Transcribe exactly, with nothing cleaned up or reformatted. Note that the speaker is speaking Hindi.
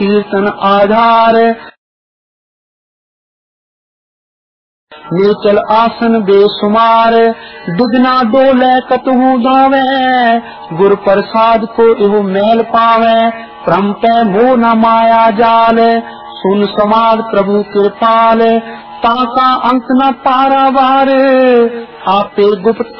कीर्तन आधार। नीचल आसन बेसुमार, दुगना डोले कतहु दावे, गुर प्रसाद को इहो मैल पावे, परम पे मोह न माया जाल, सुन समाद प्रभु कृपाल, ताका अंक न पारावार, आपे गुप्त